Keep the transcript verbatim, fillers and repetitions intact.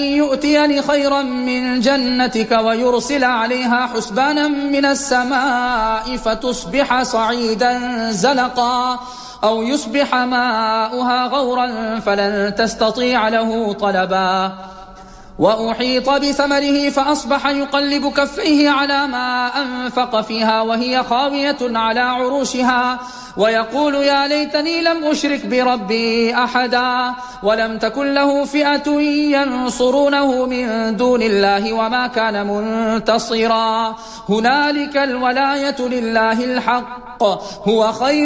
يؤتيني خيرا من جنتك ويرسل عليها حسبانا من السماء فتصبح صعيدا زلقا أو يصبح ماؤها غورا فلن تستطيع له طلبا وأحيط بثمره فأصبح يقلب كفيه على ما أنفق فيها وهي خاوية على عروشها ويقول يا ليتني لم أشرك بربي أحدا ولم تكن له فئة ينصرونه من دون الله وما كان منتصرا هنالك الولاية لله الحق هو خير